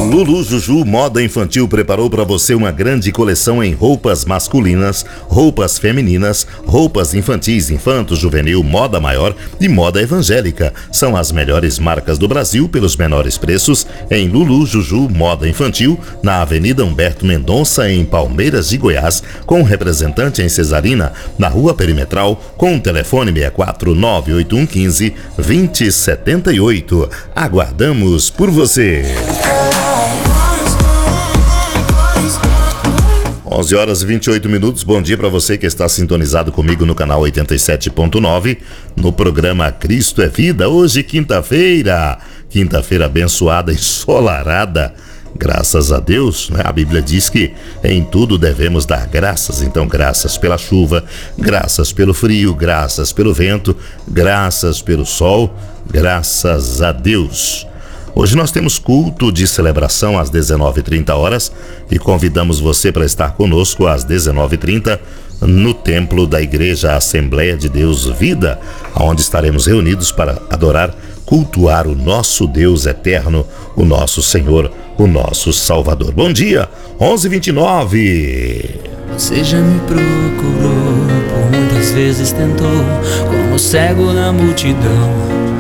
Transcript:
Lulu Juju Moda Infantil preparou para você uma grande coleção em roupas masculinas, roupas femininas, roupas infantis, infanto, juvenil, moda maior e moda evangélica. São as melhores marcas do Brasil pelos menores preços em Lulu Juju Moda Infantil, na Avenida Humberto Mendonça, em Palmeiras de Goiás, com representante em Cesarina, na Rua Perimetral, com o telefone 64 98115 2078. Aguardamos por você. 11 horas e 28 minutos. Bom dia para você que está sintonizado comigo no canal 87.9, no programa Cristo é Vida. Hoje, quinta-feira abençoada, ensolarada. Graças a Deus, né? A Bíblia diz que em tudo devemos dar graças. Então, graças pela chuva, graças pelo frio, graças pelo vento, graças pelo sol, graças a Deus. Hoje nós temos culto de celebração às 19h30 e convidamos você para estar conosco às 19h30 no templo da Igreja Assembleia de Deus Vida, onde estaremos reunidos para adorar, cultuar o nosso Deus eterno, o nosso Senhor, o nosso Salvador. Bom dia, 11h29. Você já me procurou, por muitas vezes tentou, como cego na multidão,